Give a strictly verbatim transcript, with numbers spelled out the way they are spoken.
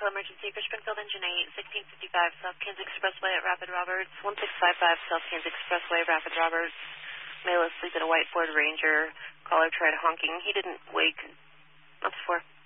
medical emergency for Springfield Engine eight, sixteen fifty-five South Kansas Expressway at Rapid Roberts, one six five five South Kansas Expressway, Rapid Roberts. Male asleep in a white Ford Ranger. Caller tried honking. He didn't wake. That's four.